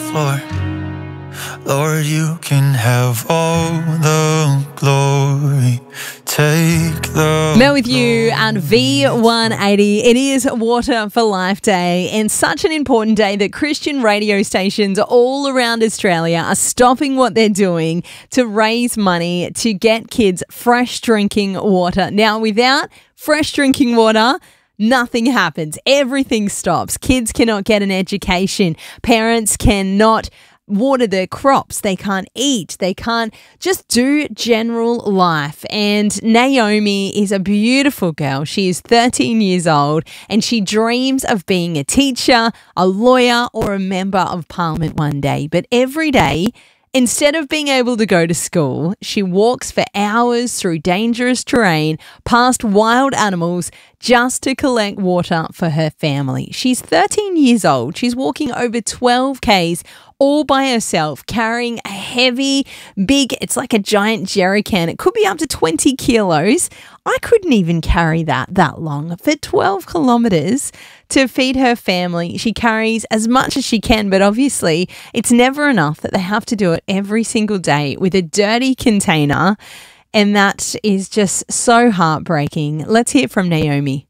floor. Lord, you can have all the glory. Take the Mel with you and V180. It is Water for Life Day, and such an important day that Christian radio stations all around Australia are stopping what they're doing to raise money to get kids fresh drinking water. Now, without fresh drinking water, nothing happens. Everything stops. Kids cannot get an education. Parents cannot water their crops. They can't eat. They can't just do general life. And Naomi is a beautiful girl. She is 13 years old and she dreams of being a teacher, a lawyer, or a member of parliament one day. But every day, instead of being able to go to school, she walks for hours through dangerous terrain, past wild animals, just to collect water for her family. She's 13 years old. She's walking over 12 Ks all by herself, carrying a heavy, big, it's like a giant jerry can. It could be up to 20 kilos. I couldn't even carry that long. For 12 kilometres to feed her family, she carries as much as she can, but obviously it's never enough that they have to do it every single day with a dirty container, and that is just so heartbreaking. Let's hear from Naomi.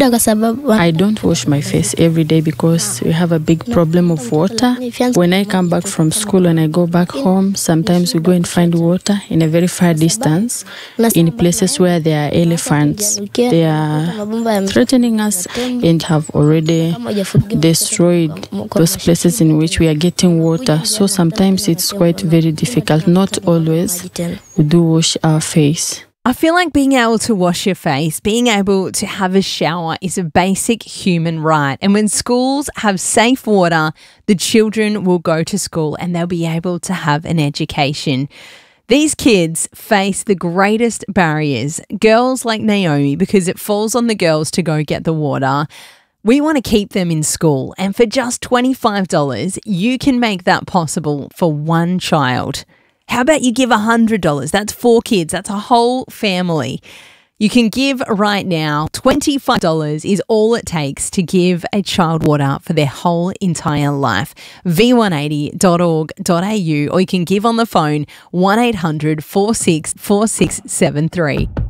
I don't wash my face every day because we have a big problem of water. When I come back from school and I go back home, sometimes we go and find water in a very far distance, in places where there are elephants. They are threatening us and have already destroyed those places in which we are getting water. So sometimes it's quite very difficult. Not always we do wash our face. I feel like being able to wash your face, being able to have a shower is a basic human right. And when schools have safe water, the children will go to school and they'll be able to have an education. These kids face the greatest barriers, girls like Naomi, because it falls on the girls to go get the water. We want to keep them in school, and for just $25, you can make that possible for one child. How about you give $100? That's 4 kids. That's a whole family. You can give right now. $25 is all it takes to give a child water for their whole entire life. v180.org.au, or you can give on the phone 1-800-464673.